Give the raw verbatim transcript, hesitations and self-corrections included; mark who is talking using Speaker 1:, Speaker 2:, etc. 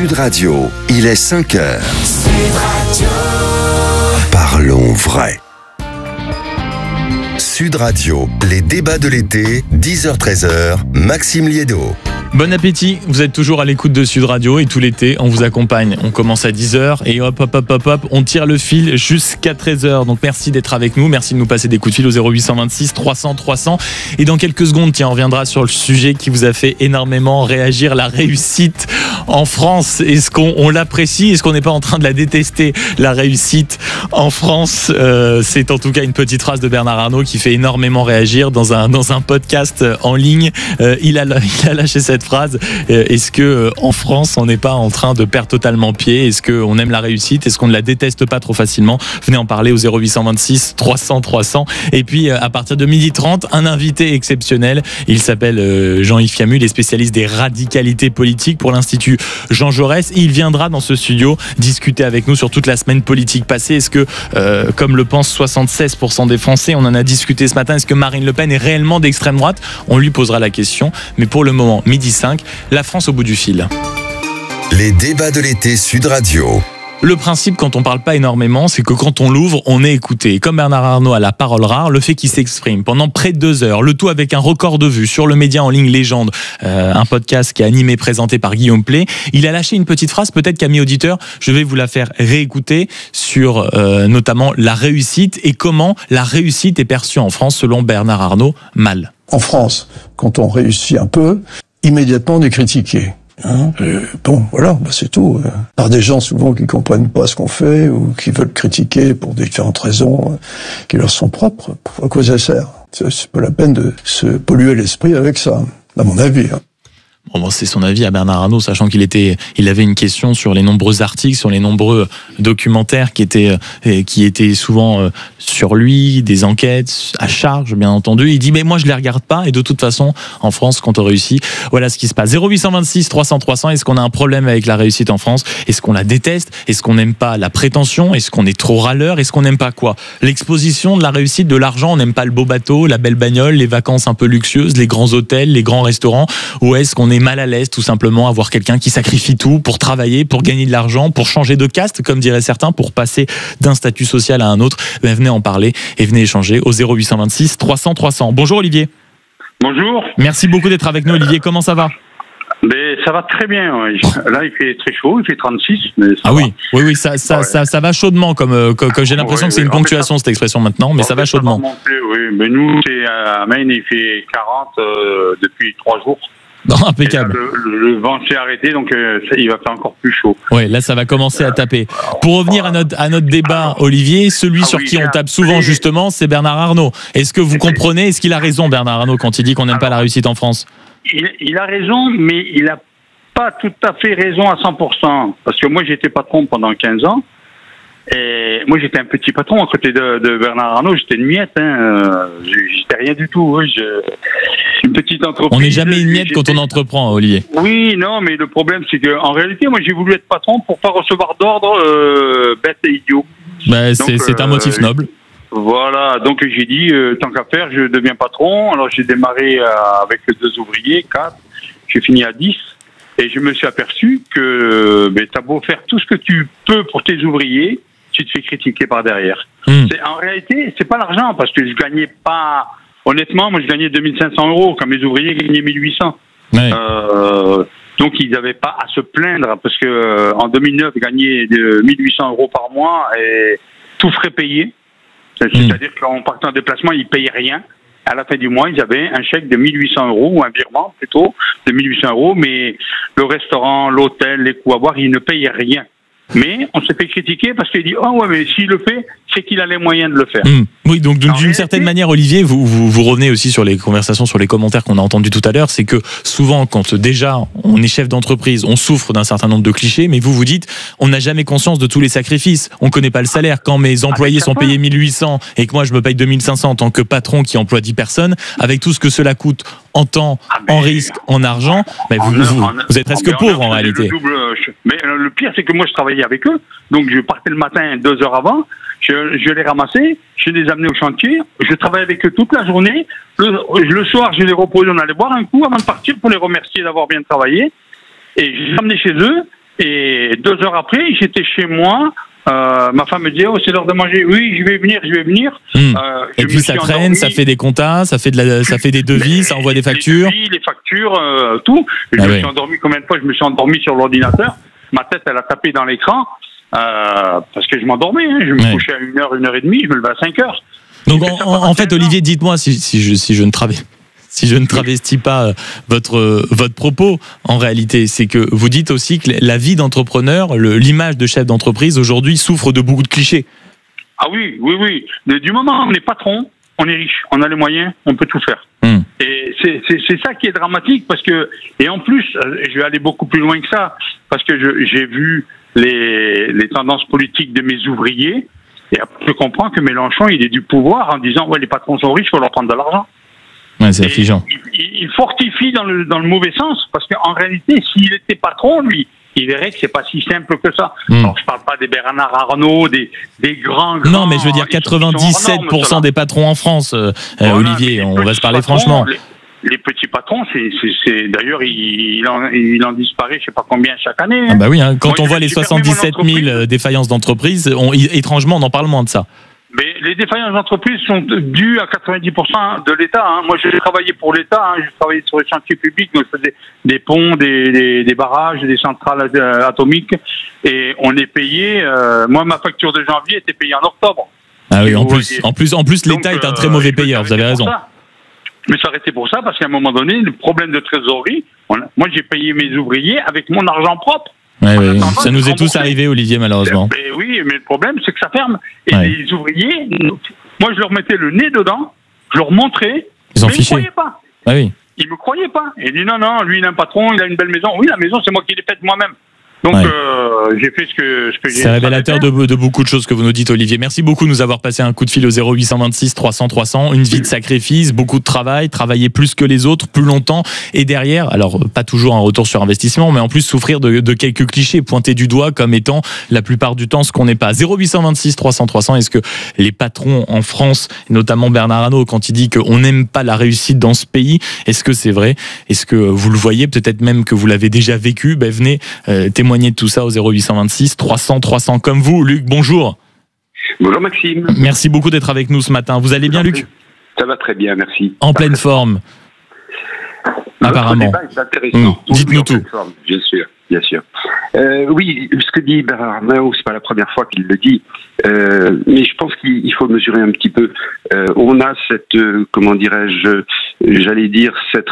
Speaker 1: Sud Radio, il est cinq heures. Sud Radio. Parlons vrai. Sud Radio, les débats de l'été, dix heures treize heures, Maxime Liédo.
Speaker 2: Bon appétit, vous êtes toujours à l'écoute de Sud Radio et tout l'été, on vous accompagne. On commence à dix heures et hop, hop, hop, hop, hop, on tire le fil jusqu'à treize heures. Donc merci d'être avec nous, merci de nous passer des coups de fil au zéro huit deux six trois cents trois cents. Et dans quelques secondes, tiens, on reviendra sur le sujet qui vous a fait énormément réagir, la réussite en France. Est-ce qu'on on l'apprécie? Est-ce qu'on n'est pas en train de la détester, la réussite en France? euh, C'est en tout cas une petite phrase de Bernard Arnault qui fait énormément réagir dans un, dans un podcast en ligne. Euh, il, a, il a lâché cette phrase. Est-ce que en France on n'est pas en train de perdre totalement pied? Est-ce qu'on aime la réussite? Est-ce qu'on ne la déteste pas trop facilement? Venez en parler au zéro huit deux six trois cents trois cents. Et puis à partir de midi trente, un invité exceptionnel. Il s'appelle Jean-Yves Camus, il est spécialiste des radicalités politiques pour l'Institut Jean Jaurès. Il viendra dans ce studio discuter avec nous sur toute la semaine politique passée. Est-ce que, euh, comme le pensent soixante-seize pour cent des Français, on en a discuté ce matin, est-ce que Marine Le Pen est réellement d'extrême droite? On lui posera la question. Mais pour le moment, midi cinq, la France au bout du fil.
Speaker 1: Les débats de l'été Sud Radio.
Speaker 2: Le principe, quand on parle pas énormément, c'est que quand on l'ouvre, on est écouté. Comme Bernard Arnault a la parole rare, le fait qu'il s'exprime pendant près de deux heures, le tout avec un record de vues sur le média en ligne Légende, euh, un podcast qui est animé et présenté par Guillaume Play. Il a lâché une petite phrase, peut-être qu'amis auditeurs, je vais vous la faire réécouter sur euh, notamment la réussite et comment la réussite est perçue en France selon Bernard Arnault. Mal.
Speaker 3: En France, quand on réussit un peu, immédiatement on est critiqué. Hein, bon, voilà, bah c'est tout. Par des gens souvent qui comprennent pas ce qu'on fait ou qui veulent critiquer pour différentes raisons qui leur sont propres. À quoi ça sert? C'est pas la peine de se polluer l'esprit avec ça, à mon avis. Hein.
Speaker 2: Bon, c'est son avis à Bernard Arnault, sachant qu'il était, il avait une question sur les nombreux articles, sur les nombreux documentaires qui étaient, qui étaient souvent sur lui, des enquêtes à charge, bien entendu. Il dit, mais moi, je les regarde pas. Et de toute façon, en France, quand on réussit, voilà ce qui se passe. zéro huit deux six trois cents trois cents. Est-ce qu'on a un problème avec la réussite en France? Est-ce qu'on la déteste? Est-ce qu'on n'aime pas la prétention? Est-ce qu'on est trop râleur? Est-ce qu'on n'aime pas quoi? L'exposition de la réussite, de l'argent. On n'aime pas le beau bateau, la belle bagnole, les vacances un peu luxueuses, les grands hôtels, les grands restaurants. Ou est-ce qu'on est mal à l'aise tout simplement à voir quelqu'un qui sacrifie tout pour travailler, pour gagner de l'argent, pour changer de caste, comme diraient certains, pour passer d'un statut social à un autre? Ben, venez en parler et venez échanger au zéro huit deux six trois cents trois cents. Bonjour Olivier.
Speaker 4: Bonjour.
Speaker 2: Merci beaucoup d'être avec nous Olivier, comment ça va?
Speaker 4: Mais ça va très bien. Là, il fait très chaud, il fait trente-six. Mais ça
Speaker 2: ah
Speaker 4: va.
Speaker 2: oui, oui, oui, ça, ça, ouais. ça, ça va chaudement. Comme, euh, comme, comme j'ai l'impression oui, que c'est oui. une ponctuation cette expression maintenant, mais ça va chaudement. Ça va monter,
Speaker 4: oui, mais nous, c'est à Maine, il fait quarante euh, depuis trois jours.
Speaker 2: Non, impeccable.
Speaker 4: Là, le, le, le vent s'est arrêté, donc euh, ça, il va faire encore plus chaud.
Speaker 2: Oui, là, ça va commencer à taper. Pour revenir à notre, à notre débat, Olivier, celui ah, sur oui, qui on tape souvent, oui. justement, c'est Bernard Arnault. Est-ce que vous comprenez, est-ce qu'il a raison, Bernard Arnault, quand il dit qu'on n'aime pas la réussite en France?
Speaker 4: il, il a raison, mais il n'a pas tout à fait raison à cent pour cent. Parce que moi, j'étais patron pendant quinze ans. Et moi, j'étais un petit patron à côté de, de Bernard Arnault. J'étais une miette. Hein. J'étais rien du tout. Oui. Je... Une petite entreprise.
Speaker 2: On n'est jamais une miette quand on entreprend, Olivier.
Speaker 4: Oui, non, mais le problème, c'est qu'en réalité, moi, j'ai voulu être patron pour pas recevoir d'ordre euh, bête et idiot.
Speaker 2: Bah, c'est, donc, c'est un motif euh, noble.
Speaker 4: Voilà. Donc, j'ai dit, euh, tant qu'à faire, je deviens patron. Alors, j'ai démarré euh, avec deux ouvriers, quatre. J'ai fini à dix. Et je me suis aperçu que ben, t'as beau faire tout ce que tu peux pour tes ouvriers, tu te fais critiquer par derrière. Mmh. C'est, en réalité, c'est pas l'argent, parce que je gagnais pas... Honnêtement, moi, je gagnais deux mille cinq cents euros, quand mes ouvriers gagnaient mille huit cents. Ouais. Euh, donc, ils n'avaient pas à se plaindre, parce que euh, en deux mille neuf, ils gagnaient de mille huit cents euros par mois, et tout frais payé. C'est-à-dire mmh. qu'en partant en déplacement, ils payaient rien. À la fin du mois, ils avaient un chèque de mille huit cents euros, ou un virement plutôt, de mille huit cents euros, mais le restaurant, l'hôtel, les coups à boire, ils ne payaient rien. Mais on s'est fait critiquer parce qu'il dit « Ah oh ouais, mais s'il le fait, c'est qu'il a les moyens de le faire. Mmh. »
Speaker 2: Oui, donc d'une réalité, certaine manière, Olivier, vous, vous, vous revenez aussi sur les conversations, sur les commentaires qu'on a entendus tout à l'heure, c'est que souvent, quand déjà on est chef d'entreprise, on souffre d'un certain nombre de clichés, mais vous vous dites, on n'a jamais conscience de tous les sacrifices. On ne connaît pas le salaire. Quand mes employés sont payés mille huit cents et que moi je me paye deux mille cinq cents en tant que patron qui emploie dix personnes, avec tout ce que cela coûte en temps, ah en risque, en argent, bah vous, vous, vous, vous êtes presque pauvre en réalité.
Speaker 4: Le double, mais le pire, c'est que moi je travaillais avec eux, donc je partais le matin deux heures avant, je, je les ramassais, je les amenais au chantier, je travaillais avec eux toute la journée, le, le soir je les reposais, on allait boire un coup avant de partir pour les remercier d'avoir bien travaillé, et je les amenais chez eux, Et deux heures après, j'étais chez moi. Euh, ma femme me dit, oh, c'est l'heure de manger. Oui, je vais venir, je vais venir.
Speaker 2: Mmh.
Speaker 4: Euh,
Speaker 2: Et puis ça traîne, endormi. Ça fait des comptas, ça fait de la, ça fait des devis, mais ça envoie des factures.
Speaker 4: Les devis, les factures, euh, tout. Et ah je oui. me suis endormi combien de fois? Je me suis endormi sur l'ordinateur. Ma tête, elle a tapé dans l'écran euh, parce que je m'endormais. Hein. Je me ouais. couchais à une heure, une heure et demie. Je me levais à cinq heures.
Speaker 2: Donc en, en, en fait, Olivier, dites-moi si, si je, si je ne travaille. Si je ne travestis pas votre, votre propos, en réalité, c'est que vous dites aussi que la vie d'entrepreneur, le, l'image de chef d'entreprise aujourd'hui souffre de beaucoup de clichés.
Speaker 4: Ah oui, oui, oui. Mais du moment où on est patron, on est riche, on a les moyens, on peut tout faire. Hum. Et c'est, c'est, c'est ça qui est dramatique parce que, et en plus, je vais aller beaucoup plus loin que ça, parce que je, j'ai vu les, les tendances politiques de mes ouvriers, et après je comprends que Mélenchon, il est du pouvoir en disant, ouais, les patrons sont riches, il faut leur prendre de l'argent.
Speaker 2: Ouais, c'est affligeant.
Speaker 4: Il, il fortifie dans le, dans le mauvais sens, parce qu'en réalité, s'il était patron, lui, il verrait que c'est pas si simple que ça. Mmh. Alors, je parle pas des Bernard Arnault, des, des grands, grands...
Speaker 2: Non, mais je veux dire, quatre-vingt-dix-sept pour cent des patrons en France, euh, voilà, Olivier, on va se parler patrons, franchement.
Speaker 4: Les, les petits patrons, c'est, c'est, c'est d'ailleurs, il, il, en, il en disparaît, je sais pas combien chaque année. Hein.
Speaker 2: Ah bah oui, hein, quand Moi, on voit les soixante-dix-sept mille défaillances d'entreprises, on, étrangement, on en parle moins de ça.
Speaker 4: Mais les défaillances d'entreprise sont dues à quatre-vingt-dix pour cent de l'État. Hein. Moi, j'ai travaillé pour l'État. Hein. J'ai travaillé sur les chantiers publics. Donc, je faisais des ponts, des, des, des barrages, des centrales euh, atomiques. Et on est payé. Euh, moi, ma facture de janvier était payée en octobre.
Speaker 2: Ah oui, en plus, en plus, en plus, l'État donc, est un très mauvais euh, payeur. Vous avez raison.
Speaker 4: Je me suis arrêté pour ça parce qu'à un moment donné, le problème de trésorerie. On a, moi, j'ai payé mes ouvriers avec mon argent propre.
Speaker 2: Ouais, oui, ça nous est tous arrivé, Olivier, malheureusement.
Speaker 4: Mais oui, mais le problème, c'est que ça ferme. Et
Speaker 2: ouais.
Speaker 4: les ouvriers, moi, je leur mettais le nez dedans, je leur montrais,
Speaker 2: ils ont
Speaker 4: mais
Speaker 2: fiché.
Speaker 4: ils ne me croyaient pas.
Speaker 2: Ah oui.
Speaker 4: Ils ne me croyaient pas. Ils disent non, non, lui, il a un patron, il a une belle maison. Oui, la maison, c'est moi qui l'ai faite moi-même. Donc, ouais. euh, j'ai fait ce que, ce que j'ai
Speaker 2: C'est révélateur de, de beaucoup de choses que vous nous dites, Olivier. Merci beaucoup de nous avoir passé un coup de fil au zéro huit cent vingt-six trois cents trois cents. Une vie de sacrifice, beaucoup de travail, travailler plus que les autres, plus longtemps. Et derrière, alors, pas toujours un retour sur investissement, mais en plus souffrir de, de quelques clichés pointés du doigt comme étant la plupart du temps ce qu'on n'est pas. zéro huit cent vingt-six trois cents trois cents. Est-ce que les patrons en France, notamment Bernard Arnault, quand il dit qu'on n'aime pas la réussite dans ce pays, est-ce que c'est vrai? Est-ce que vous le voyez? Peut-être même que vous l'avez déjà vécu. Ben, venez euh, témoigner de tout ça au zéro huit cent vingt-six trois cents trois cents comme vous. Luc, bonjour.
Speaker 5: Bonjour Maxime.
Speaker 2: Merci beaucoup d'être avec nous ce matin. Vous allez bien, Luc?
Speaker 5: Ça va très bien, merci.
Speaker 2: En pleine forme.
Speaker 5: Notre
Speaker 2: apparemment.
Speaker 5: débat est intéressant.
Speaker 2: Mmh. Dites-nous tout.
Speaker 5: Forme, bien sûr, bien sûr. Euh, oui, ce que dit Bernard Arnault, c'est pas la première fois qu'il le dit, euh, mais je pense qu'il faut mesurer un petit peu. Euh, on a cette, euh, comment dirais-je, j'allais dire cette